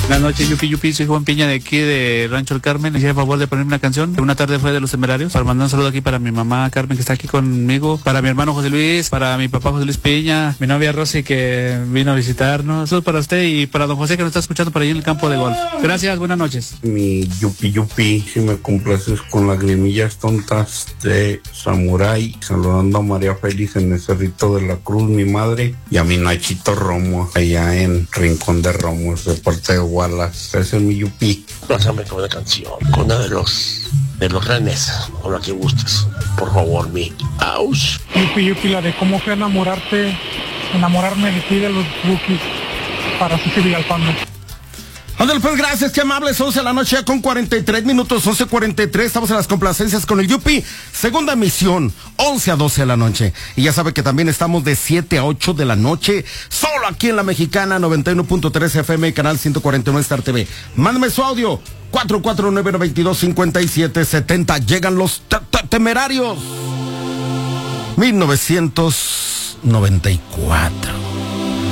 Buenas noches, Yupi Yupi, soy Juan Piña de aquí de Rancho El Carmen. Me hicieron favor de ponerme una canción. Una tarde fue de Los Temerarios. Para mandar un saludo aquí para mi mamá Carmen, que está aquí conmigo, para mi hermano José Luis, para mi papá José Luis Piña, mi novia Rosy, que vino a visitarnos. Saludos para usted y para don José, que nos está escuchando por ahí en el campo de golf. Gracias, buenas noches. Mi Yupi Yupi, si me complaces con Lagrimillas Tontas de Samurai, saludando a María Félix en el Cerrito de la Cruz, mi madre, y a mi Nachito Romo, allá en Rincón de Romos, de parte de Wallace. Ese es mi Yupi. Pásame con una canción, con una de los Renes, o la que gustes, por favor, mi Aus. Yupi Yupi, la de cómo fue a enamorarme de ti, de los Bukis, para Susi Villalpando. Ándale, pues, gracias, qué amables. 11 de la noche ya con 43 minutos, 11:43. Estamos en las complacencias con el Yupi. Segunda emisión, 11 a 12 de la noche. Y ya sabe que también estamos de 7 a 8 de la noche, solo aquí en La Mexicana, 91.3 FM y canal 149 Star TV. Mándame su audio, 449-92-5770. Llegan los Temerarios. 1994.